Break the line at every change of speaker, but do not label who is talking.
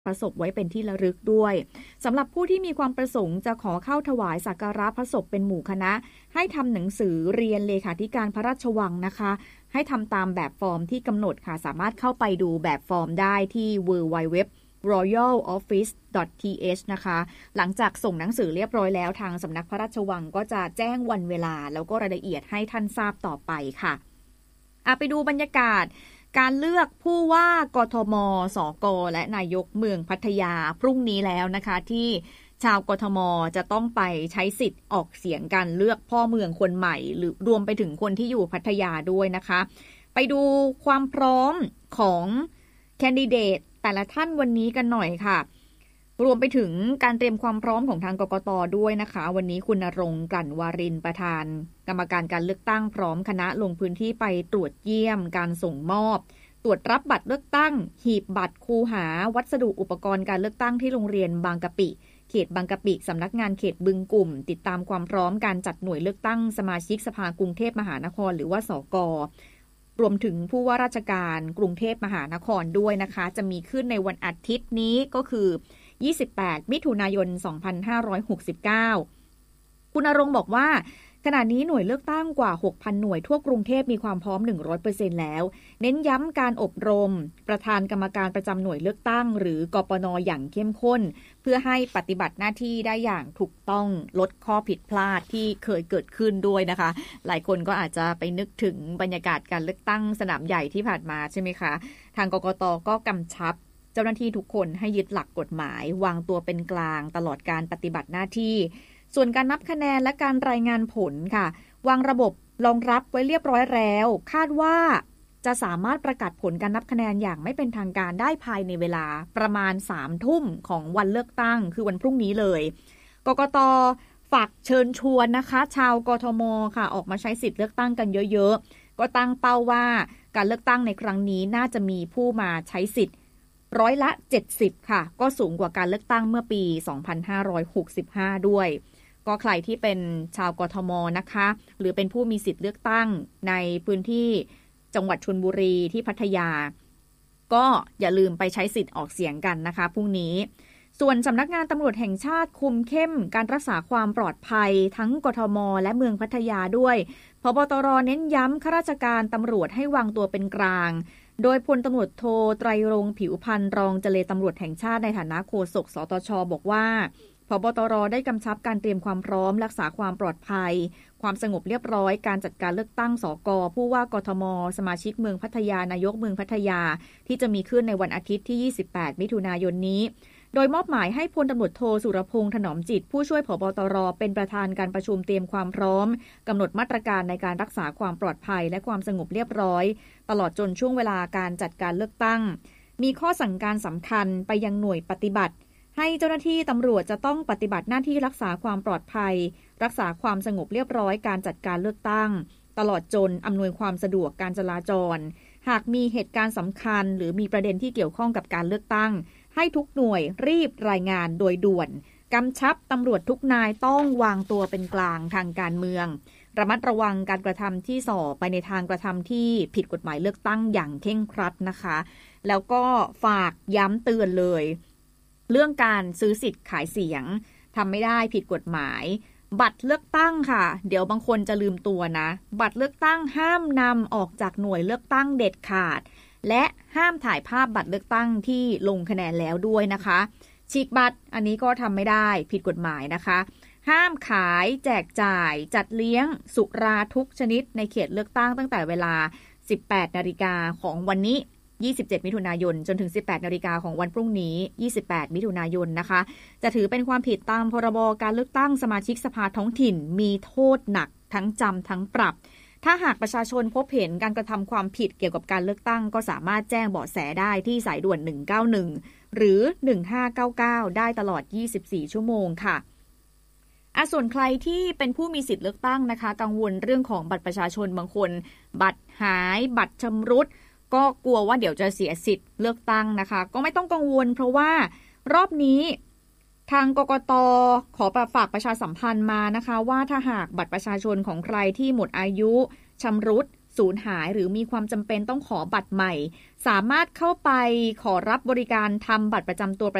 พระศพไว้เป็นที่ระลึกด้วยสำหรับผู้ที่มีความประสงค์จะขอเข้าถวายสักการะพระศพเป็นหมู่คณะให้ทำหนังสือเรียนเลขาธิการพระราชวังนะคะให้ทำตามแบบฟอร์มที่กำหนดค่ะสามารถเข้าไปดูแบบฟอร์มได้ที่ www.royaloffice.th นะคะหลังจากส่งหนังสือเรียบร้อยแล้วทางสำนักพระราชวังก็จะแจ้งวันเวลาแล้วก็รายละเอียดให้ท่านทราบต่อไปค่ะไปดูบรรยากาศการเลือกผู้ว่ากทม.สก.และนายกเมืองพัทยาพรุ่งนี้แล้วนะคะที่ชาวกทม.จะต้องไปใช้สิทธิ์ออกเสียงการเลือกพ่อเมืองคนใหม่หรือรวมไปถึงคนที่อยู่พัทยาด้วยนะคะไปดูความพร้อมของแคนดิเดตแต่ละท่านวันนี้กันหน่อยค่ะรวมไปถึงการเตรียมความพร้อมของทางกกต.ด้วยนะคะวันนี้คุณณรงค์ กลั่นวารินประธานกรรมการการเลือกตั้งพร้อมคณะลงพื้นที่ไปตรวจเยี่ยมการส่งมอบตรวจรับบัตรเลือกตั้งหีบบัตรคูหาวัสดุอุปกรณ์การเลือกตั้งที่โรงเรียนบางกะปิเขตบางกะปิสำนักงานเขตบึงกลุ่มติดตามความพร้อมการจัดหน่วยเลือกตั้งสมาชิกสภากรุงเทพมหานครหรือว่าสก.รวมถึงผู้ว่าราชการกรุงเทพมหานครด้วยนะคะจะมีขึ้นในวันอาทิตย์นี้ก็คือ28 มิถุนายน 2569 คุณณรงค์บอกว่าขณะนี้หน่วยเลือกตั้งกว่า 6,000 หน่วยทั่วกรุงเทพมีความพร้อม 100% แล้วเน้นย้ำการอบรมประธานกรรมการประจำหน่วยเลือกตั้งหรือกปน.อย่างเข้มข้นเพื่อให้ปฏิบัติหน้าที่ได้อย่างถูกต้องลดข้อผิดพลาดที่เคยเกิดขึ้นด้วยนะคะหลายคนก็อาจจะไปนึกถึงบรรยากาศการเลือกตั้งสนามใหญ่ที่ผ่านมาใช่ไหมคะทางกกต.ก็กำชับเจ้าหน้าที่ทุกคนให้ยึดหลักกฎหมายวางตัวเป็นกลางตลอดการปฏิบัติหน้าที่ส่วนการนับคะแนนและการรายงานผลค่ะวางระบบรองรับไว้เรียบร้อยแล้วคาดว่าจะสามารถประกาศผลการนับคะแนนอย่างไม่เป็นทางการได้ภายในเวลาประมาณ 3 ทุ่มของวันเลือกตั้งคือวันพรุ่งนี้เลยกกต.ฝากเชิญชวนนะคะชาวกทม.ค่ะออกมาใช้สิทธิ์เลือกตั้งกันเยอะๆก็ตั้งเป้าว่าการเลือกตั้งในครั้งนี้น่าจะมีผู้มาใช้สิทธิ์70%ค่ะก็สูงกว่าการเลือกตั้งเมื่อปี 2565 ด้วยก็ใครที่เป็นชาวกทม.นะคะหรือเป็นผู้มีสิทธิ์เลือกตั้งในพื้นที่จังหวัดชลบุรีที่พัทยาก็อย่าลืมไปใช้สิทธิ์ออกเสียงกันนะคะพรุ่งนี้ส่วนสำนักงานตำรวจแห่งชาติคุมเข้มการรักษาความปลอดภัยทั้งกทม.และเมืองพัทยาด้วยผบ.ตร.เน้นย้ำข้าราชการตำรวจให้วางตัวเป็นกลางโดยพลตำรวจโทไตรรงค์ผิวพรรณรองเจรตำรวจแห่งชาติในฐานะโฆษกสตช.บอกว่าผบ.ตร.ได้กำชับการเตรียมความพร้อมรักษาความปลอดภัยความสงบเรียบร้อยการจัดการเลือกตั้งสก.ผู้ว่ากทม.สมาชิกเมืองพัทยานายกเมืองพัทยาที่จะมีขึ้นในวันอาทิตย์ที่28 มิถุนายนนี้โดยมอบหมายให้พลตำรวจโทสุรพงษ์ถนอมจิตผู้ช่วยผบ.ตร.เป็นประธานการประชุมเตรียมความพร้อมกำหนดมาตรการในการรักษาความปลอดภัยและความสงบเรียบร้อยตลอดจนช่วงเวลาการจัดการเลือกตั้งมีข้อสั่งการสำคัญไปยังหน่วยปฏิบัติให้เจ้าหน้าที่ตำรวจจะต้องปฏิบัติหน้าที่รักษาความปลอดภัยรักษาความสงบเรียบร้อยการจัดการเลือกตั้งตลอดจนอำนวยความสะดวกการจราจรหากมีเหตุการณ์สำคัญหรือมีประเด็นที่เกี่ยวข้องกับการเลือกตั้งให้ทุกหน่วยรีบรายงานโดยด่วนกำชับตำรวจทุกนายต้องวางตัวเป็นกลางทางการเมืองระมัดระวังการกระทำที่ส่อไปในทางกระทำที่ผิดกฎหมายเลือกตั้งอย่างเคร่งครัดนะคะแล้วก็ฝากย้ำเตือนเลยเรื่องการซื้อสิทธิ์ขายเสียงทำไม่ได้ผิดกฎหมายบัตรเลือกตั้งค่ะเดี๋ยวบางคนจะลืมตัวนะบัตรเลือกตั้งห้ามนำออกจากหน่วยเลือกตั้งเด็ดขาดและห้ามถ่ายภาพบัตรเลือกตั้งที่ลงคะแนนแล้วด้วยนะคะฉีกบัตรอันนี้ก็ทำไม่ได้ผิดกฎหมายนะคะห้ามขายแจกจ่ายจัดเลี้ยงสุราทุกชนิดในเขตเลือกตั้งตั้งแต่เวลา 18 นาฬิกาของวันนี้27 มิถุนายนจนถึง 18 นาฬิกาของวันพรุ่งนี้28 มิถุนายนนะคะจะถือเป็นความผิดตามพรบการเลือกตั้งสมาชิกสภาท้องถิ่นมีโทษหนักทั้งจำทั้งปรับถ้าหากประชาชนพบเห็นการกระทำความผิดเกี่ยวกับการเลือกตั้งก็สามารถแจ้งเบาะแสได้ที่สายด่วน191หรือ1599ได้ตลอด24ชั่วโมงค่ะส่วนใครที่เป็นผู้มีสิทธิ์เลือกตั้งนะคะกังวลเรื่องของบัตรประชาชนบางคนบัตรหายบัตรชำรุดก็กลัวว่าเดี๋ยวจะเสียสิทธิ์เลือกตั้งนะคะก็ไม่ต้องกังวลเพราะว่ารอบนี้ทางกกต.ขอฝากประชาสัมพันธ์มานะคะว่าถ้าหากบัตรประชาชนของใครที่หมดอายุชำรุดสูญหายหรือมีความจำเป็นต้องขอบัตรใหม่สามารถเข้าไปขอรับบริการทำบัตรประจำตัว